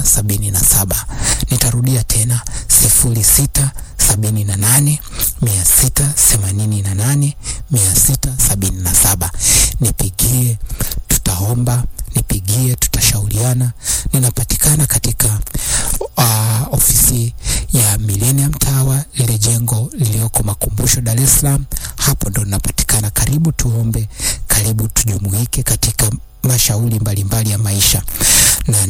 678 Nitarudia tena 0678 688 677. Nipigie, tutaomba, nipigie, tutashauriana. Ninapatikana katika ofisi ya Millennium Tower, ile jengo lilioko Makumbusho, Dar es Salaam. Hapo ndo ninapatikana. Karibu tuombe, karibu tujumuike katika mashauri mbalimbali ya maisha. Na